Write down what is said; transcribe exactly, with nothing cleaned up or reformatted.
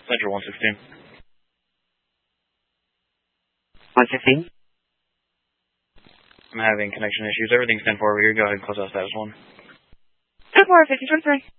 Central one sixteen. one sixteen? I'm having connection issues. Everything's ten four over here. Go ahead and close out status one. ten four, fifty twenty-three.